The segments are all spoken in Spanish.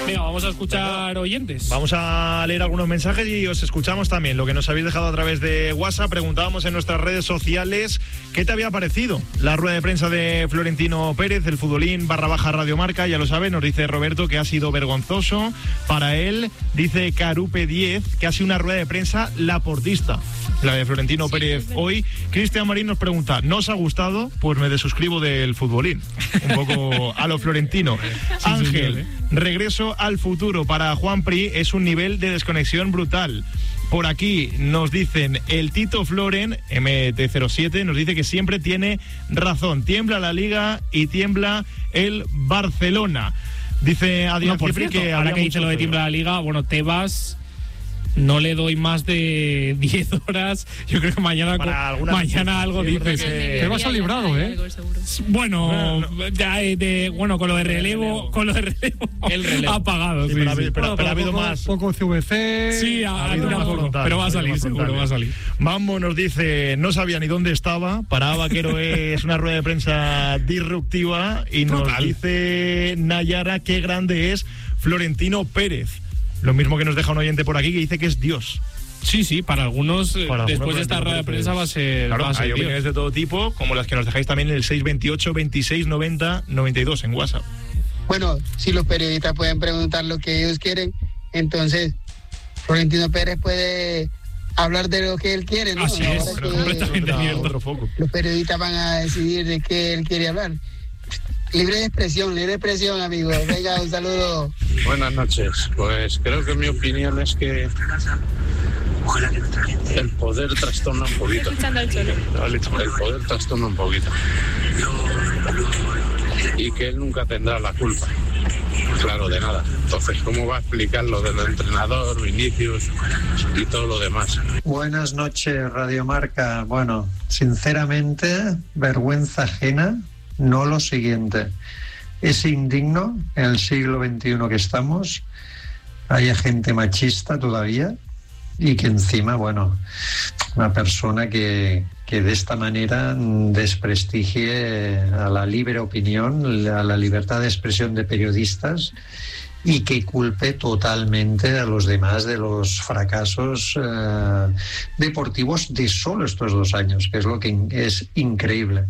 Venga, vamos a escuchar oyentes. Vamos a leer algunos mensajes y os escuchamos también. Lo que nos habéis dejado a través de WhatsApp. Preguntábamos en nuestras redes sociales qué te había parecido la rueda de prensa de Florentino Pérez, el futbolín /Radio Marca. Ya lo sabe, nos dice Roberto que ha sido vergonzoso para él. Dice Carupe 10 que ha sido una rueda de prensa laportista, la de Florentino Pérez hoy. Cristian Marín nos pregunta, ¿no os ha gustado? Pues me desuscribo del futbolín. Un poco a lo florentino. Ángel, regreso al futuro para Juan Pri es un nivel de desconexión brutal. Por aquí nos dicen, el Tito Floren, MT07, nos dice que siempre tiene razón. Tiembla la Liga y tiembla el Barcelona. Dice Adrián Cipri que ahora que dice lo de tiembla la Liga, bueno, Tebas... No le doy más de 10 horas. Yo creo que mañana algo dices. Te vas a librado, ¿eh? Bueno, con lo de relevo, el relevo ha pagado. Sí, pero ha habido más. Poco CVC. Sí, ha habido más voluntad. Pero va a salir, seguro, va a salir. Mambo nos dice, no sabía ni dónde estaba. Para Vaquero es una rueda de prensa disruptiva. Y nos dice Nayara qué grande es Florentino Pérez. Lo mismo que nos deja un oyente por aquí que dice que es Dios. Sí, para algunos, después de esta rueda de prensa va a ser. Claro, hay opiniones de todo tipo, como las que nos dejáis también en el 628 26 90 92 en WhatsApp. Bueno, si los periodistas pueden preguntar lo que ellos quieren, entonces Florentino Pérez puede hablar de lo que él quiere, ¿no? Así es, completamente cierto. Los periodistas van a decidir de qué él quiere hablar. Libre expresión, amigo. Venga, un saludo. Buenas noches. Pues creo que mi opinión es que el poder trastorna un poquito. El poder trastorna un poquito. Y que él nunca tendrá la culpa. Claro, de nada. Entonces, ¿cómo va a explicar lo del entrenador, Vinicius y todo lo demás? Buenas noches, Radio Marca. Bueno, sinceramente, vergüenza ajena. No lo siguiente, es indigno en el siglo XXI que estamos, haya gente machista todavía y que encima, bueno, una persona que de esta manera desprestigie a la libre opinión, a la libertad de expresión de periodistas y que culpe totalmente a los demás de los fracasos deportivos de solo estos 2 años, que es lo que es increíble.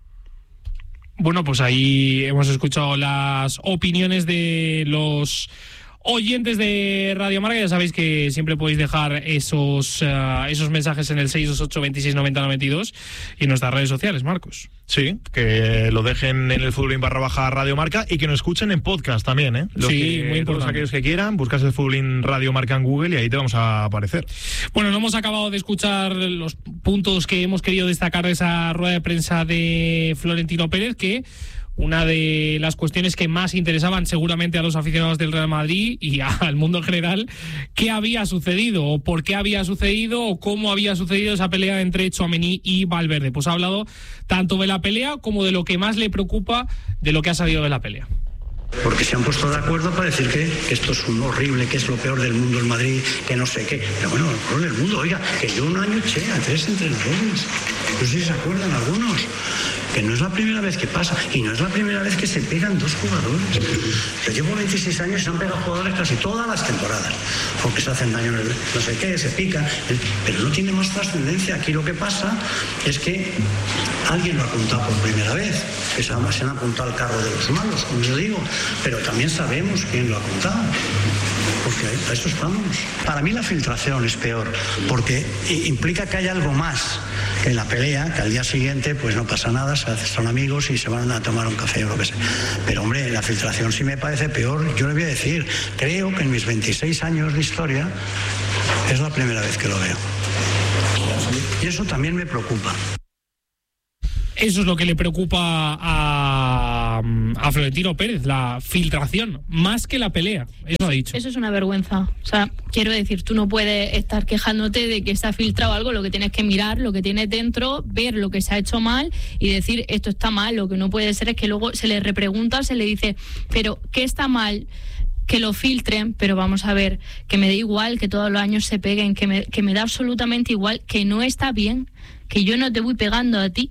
Bueno, pues ahí hemos escuchado las opiniones de los oyentes de Radio Marca. Ya sabéis que siempre podéis dejar esos mensajes en el 628 26 90 92 y en nuestras redes sociales, Marcos. Sí, que lo dejen en el Futbolín /Radio Marca y que nos escuchen en podcast también, ¿eh? Muy importante. Todos aquellos que quieran, buscas el Futbolín Radio Marca en Google y ahí te vamos a aparecer. Bueno, no hemos acabado de escuchar los puntos que hemos querido destacar de esa rueda de prensa de Florentino Pérez, que una de las cuestiones que más interesaban seguramente a los aficionados del Real Madrid y al mundo en general, qué había sucedido o por qué había sucedido o cómo había sucedido esa pelea entre Tchouaméni y Valverde. Pues ha hablado tanto de la pelea como de lo que más le preocupa de lo que ha salido de la pelea. Porque se han puesto de acuerdo para decir que esto es un horrible, que es lo peor del mundo el Madrid, que no sé qué. Pero bueno, lo peor del mundo, oiga, que yo un año eché a 3 entrenadores. No sé si se acuerdan algunos. Que no es la primera vez que pasa y no es la primera vez que se pegan 2 jugadores. Yo llevo 26 años y se han pegado jugadores casi todas las temporadas, porque se hacen daño, no sé qué, se pican, pero no tiene más trascendencia. Aquí lo que pasa es que alguien lo ha apuntado por primera vez, que se han apuntado al carro de los malos, como yo digo, pero también sabemos quién lo ha apuntado. Porque a eso estamos. Para mí la filtración es peor, porque implica que hay algo más que en la pelea, que al día siguiente pues no pasa nada, son amigos y se van a tomar un café o lo que sea. Pero hombre, la filtración sí me parece peor. Yo le voy a decir, creo que en mis 26 años de historia es la primera vez que lo veo. Y eso también me preocupa. Eso es lo que le preocupa a Florentino Pérez, la filtración, más que la pelea. Eso ha dicho. Eso es una vergüenza. O sea, quiero decir, tú no puedes estar quejándote de que se ha filtrado algo, lo que tienes que mirar, lo que tienes dentro, ver lo que se ha hecho mal y decir esto está mal. Lo que no puede ser es que luego se le repregunta, se le dice, pero ¿qué está mal? Que lo filtren, pero vamos a ver, que me da igual que todos los años se peguen, que me da absolutamente igual, que no está bien, que yo no te voy pegando a ti.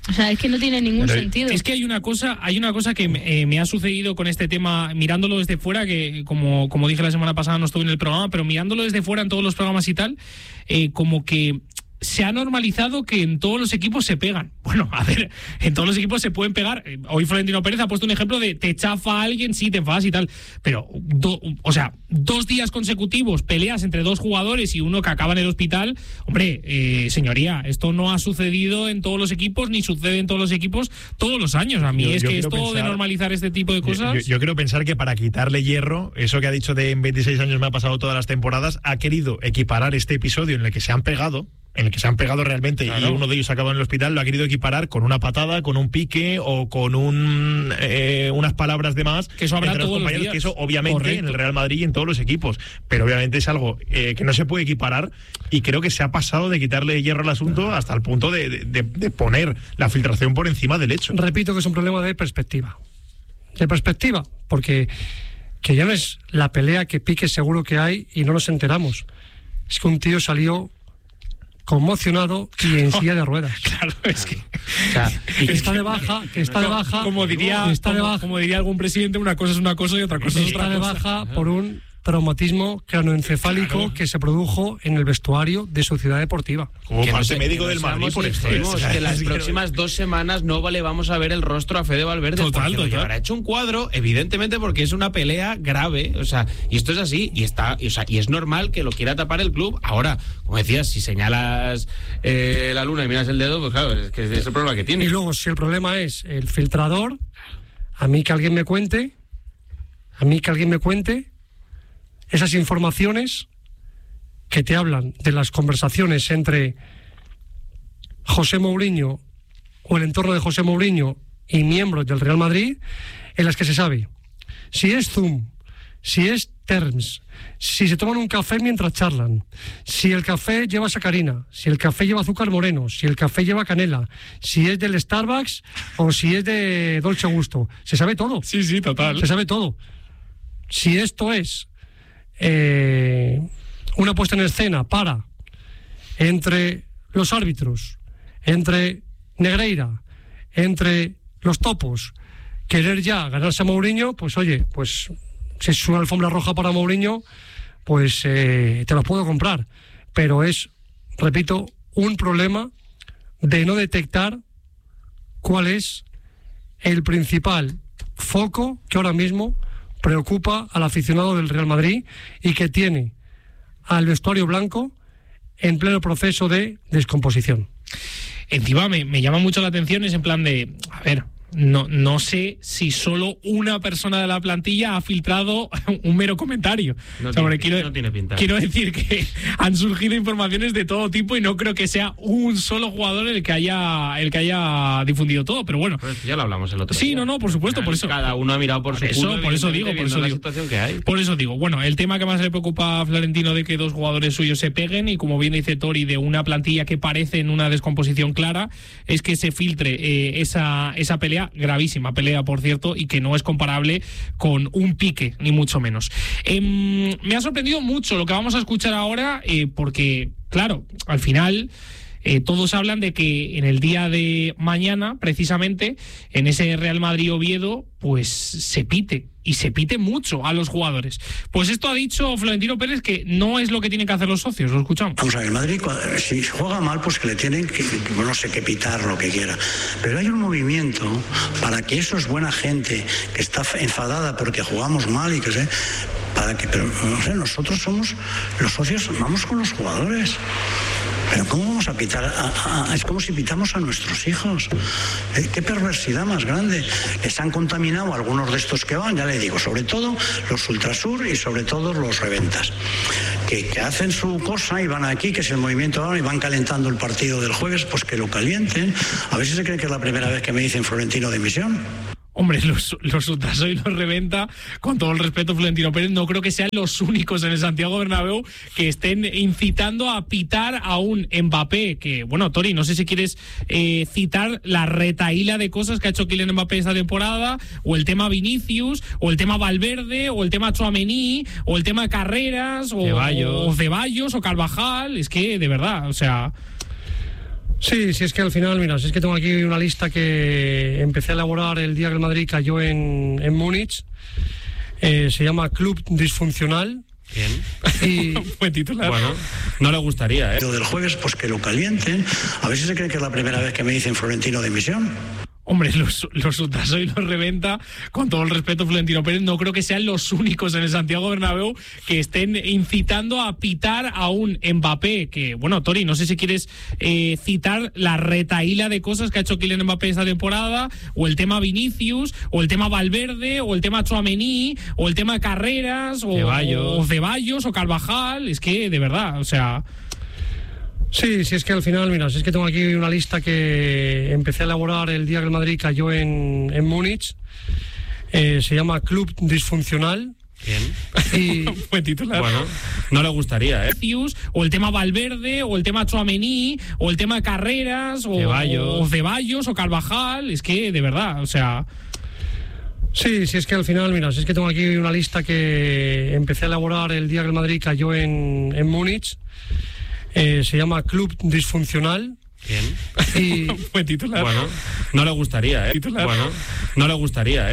O sea, es que no tiene ningún sentido. Es que hay una cosa que me ha sucedido con este tema, mirándolo desde fuera, que como dije la semana pasada no estuve en el programa, pero mirándolo desde fuera en todos los programas y tal, como que se ha normalizado que en todos los equipos se pegan. Bueno, a ver, en todos los equipos se pueden pegar. Hoy Florentino Pérez ha puesto un ejemplo de te chafa a alguien, sí, te enfadas y tal. Pero, 2 días consecutivos, peleas entre 2 jugadores y uno que acaba en el hospital. Hombre, señoría, esto no ha sucedido en todos los equipos, ni sucede en todos los equipos todos los años. A mí yo esto de normalizar este tipo de cosas... Yo quiero pensar que para quitarle hierro, eso que ha dicho de en 26 años me ha pasado todas las temporadas, ha querido equiparar este episodio en el que se han pegado realmente, claro, y uno de ellos acaba en el hospital, lo ha querido equiparar con una patada, con un pique o con unas palabras de más, que eso habrá entre todos los días. Que eso obviamente, correcto, en el Real Madrid y en todos los equipos, pero obviamente es algo que no se puede equiparar, y creo que se ha pasado de quitarle hierro al asunto hasta el punto de poner la filtración por encima del hecho. Repito que es un problema de perspectiva, porque que ya no es la pelea que pique seguro que hay y no nos enteramos, es que un tío salió conmocionado y en silla de ruedas. Claro, es que... O sea, que está de baja... Como diría algún presidente, una cosa es una cosa y otra cosa es otra cosa. Está de baja por un traumatismo craneoencefálico, claro, que se produjo en el vestuario de su ciudad deportiva. Como parte médico del Madrid, por esto. Que las próximas 2 semanas no le vamos a ver el rostro a Fede Valverde. Total. Habrá hecho un cuadro, evidentemente, porque es una pelea grave. O sea, y esto es así, y es normal que lo quiera tapar el club. Ahora, como decías, si señalas la luna y miras el dedo, pues claro, es que es el problema que tiene. Y luego, si el problema es el filtrador, a mí que alguien me cuente esas informaciones que te hablan de las conversaciones entre José Mourinho o el entorno de José Mourinho y miembros del Real Madrid, en las que se sabe si es Zoom, si es Terms, si se toman un café mientras charlan, si el café lleva sacarina, si el café lleva azúcar moreno, si el café lleva canela, si es del Starbucks o si es de Dolce Gusto. Se sabe todo. Sí, total. Se sabe todo. Si esto es una puesta en escena entre los árbitros, entre Negreira, entre los topos, querer ya ganarse a Mourinho, pues oye, pues si es una alfombra roja para Mourinho, pues te lo puedo comprar, pero es, repito, un problema de no detectar cuál es el principal foco que ahora mismo preocupa al aficionado del Real Madrid y que tiene al vestuario blanco en pleno proceso de descomposición. Encima me llama mucho la atención, es en plan de, a ver, no sé si solo una persona de la plantilla ha filtrado un mero comentario. No tiene pinta. Quiero decir que han surgido informaciones de todo tipo y no creo que sea un solo jugador el que haya difundido todo, pero bueno. Pues ya lo hablamos el otro día. Sí, no, por supuesto, por eso. Cada uno ha mirado por su culo, por eso digo. La situación que hay. Por eso digo, bueno, el tema que más le preocupa a Florentino de que 2 jugadores suyos se peguen, y como bien dice Tori, de una plantilla que parece en una descomposición clara, es que se filtre esa pelea, gravísima pelea, por cierto, y que no es comparable con un pique, ni mucho menos. Me ha sorprendido mucho lo que vamos a escuchar ahora, porque, claro, al final todos hablan de que en el día de mañana, precisamente, en ese Real Madrid-Oviedo, pues se pite, y se pite mucho a los jugadores. Pues esto ha dicho Florentino Pérez, que no es lo que tienen que hacer los socios. Lo escuchamos. Vamos a ver, el Madrid, si juega mal, pues que le tienen que, no sé, que pitar lo que quiera. Pero hay un movimiento para que eso es buena gente, que está enfadada porque jugamos mal y que sé, pero no sé, nosotros somos los socios, vamos con los jugadores. Pero ¿cómo vamos a pitar? Es como si pitamos a nuestros hijos. ¿Qué perversidad más grande? Les han contaminado algunos de estos que van, ya le digo, sobre todo los Ultrasur y sobre todo los Reventas, que hacen su cosa y van aquí, que es el movimiento ahora, y van calentando el partido del jueves, pues que lo calienten. A ver si se cree que es la primera vez que me dicen Florentino de misión. Hombre, los Ultrasoy y los Reventa, con todo el respeto, Florentino Pérez, no creo que sean los únicos en el Santiago Bernabéu que estén incitando a pitar a un Mbappé, que, bueno, Tori, no sé si quieres citar la retahíla de cosas que ha hecho Kylian Mbappé esta temporada, o el tema Vinicius, o el tema Valverde, o el tema Tchouaméni, o el tema Carreras, o Ceballos, o Carvajal. Es que, de verdad, o sea... Sí, es que al final, mira, si es que tengo aquí una lista que empecé a elaborar el día que el Madrid cayó en Múnich. Se llama Club Disfuncional. Bien. Y buen titular. Bueno, no le gustaría, ¿eh? Lo del jueves, pues que lo calienten. A ver si se cree que es la primera vez que me dicen Florentino dimisión. Hombre, los ultrasos y los reventa, con todo el respeto, Florentino Pérez, no creo que sean los únicos en el Santiago Bernabéu que estén incitando a pitar a un Mbappé, que, bueno, Tori, no sé si quieres citar la retahíla de cosas que ha hecho Kylian Mbappé esta temporada, o el tema Vinicius, o el tema Valverde, o el tema Tchouaméni, o el tema Carreras, o Ceballos, o Carvajal, es que, de verdad, o sea... Sí, es que al final, mira, si es que tengo aquí una lista que empecé a elaborar el día que el Madrid cayó en Múnich. Se llama Club Disfuncional. Bien. Y buen titular. Bueno, no le gustaría, ¿eh? O el tema Valverde, o el tema Tchouaméni, o el tema Carreras, o Ceballos, o Carvajal, es que, de verdad, o sea... Sí, es que al final, mira, si es que tengo aquí una lista que empecé a elaborar el día que el Madrid cayó en Múnich. Se llama Club Disfuncional. Bien. Y buen titular. Bueno, no le gustaría, ¿eh? Titular. Bueno, no le gustaría, ¿eh?